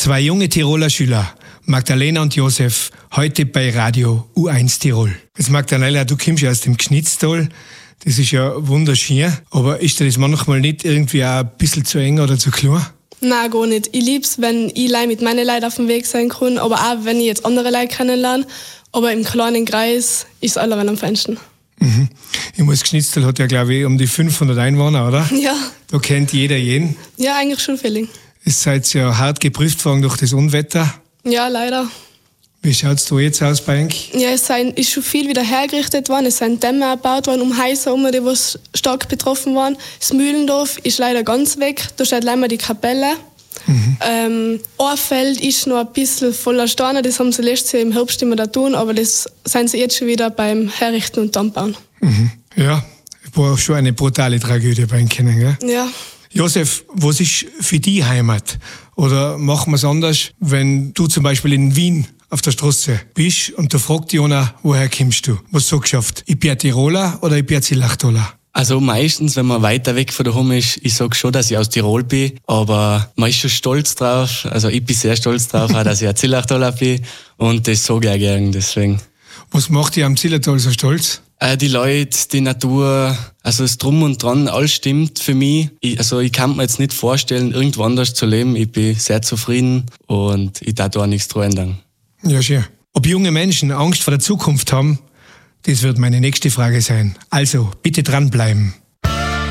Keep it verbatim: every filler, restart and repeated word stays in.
Zwei junge Tiroler Schüler, Magdalena und Josef, heute bei Radio U eins Tirol. Jetzt Magdalena, du kommst ja aus dem Gschnitztal. Das ist ja wunderschön. Aber ist dir das manchmal nicht irgendwie auch ein bisschen zu eng oder zu klein? Nein, gar nicht. Ich liebe es, wenn ich allein mit meinen Leuten auf dem Weg sein kann, aber auch, wenn ich jetzt andere Leute kennenlerne. Aber im kleinen Kreis ist es alleweil am feinsten. Mhm. Ich muss Gschnitztal hat ja, glaube ich, um die fünfhundert Einwohner, oder? Ja. Da kennt jeder jeden. Ja, eigentlich schon viel. Ihr seid ja hart geprüft worden durch das Unwetter. Ja, leider. Wie schaut es da jetzt aus bei euch? Ja, es sind, ist schon viel wieder hergerichtet worden. Es sind Dämme erbaut worden um Häuser herum, die was stark betroffen waren. Das Mühlendorf ist leider ganz weg. Da steht leider die Kapelle. Mhm. Ähm, ein Feld ist noch ein bisschen voller Steine. Das haben sie letztes Jahr im Herbst immer da tun, aber das sind sie jetzt schon wieder beim Herrichten und Anbauen. Mhm. Ja, war auch schon eine brutale Tragödie bei Ihnen kennen, gell? Ja. Josef, was ist für die Heimat? Oder machen wir es anders, wenn du zum Beispiel in Wien auf der Straße bist und da fragt Jona, woher kommst du? Was sagst du oft? Ich bin Tiroler oder ich bin Zillachtaler? Also meistens, wenn man weiter weg von daheim ist, ich sag schon, dass ich aus Tirol bin, aber man ist schon stolz drauf, also ich bin sehr stolz drauf, auch, dass ich ein Zillachtaler bin und das sage ich auch gern, deswegen. Was macht dich am Zillertal so stolz? Äh, die Leute, die Natur, also das Drum und Dran, alles stimmt für mich. Ich, also ich kann mir jetzt nicht vorstellen, irgendwo anders zu leben. Ich bin sehr zufrieden und ich darf da auch nichts dran ändern. Ja, schön. Ob junge Menschen Angst vor der Zukunft haben, das wird meine nächste Frage sein. Also, bitte dranbleiben.